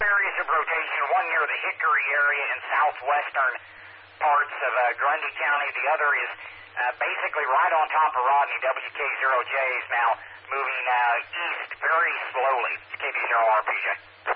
areas of rotation, one near the Hickory area in southwestern parts of Grundy County. The other is basically right on top of Rodney. WK0J is now moving east very slowly. It's KB0RPJ.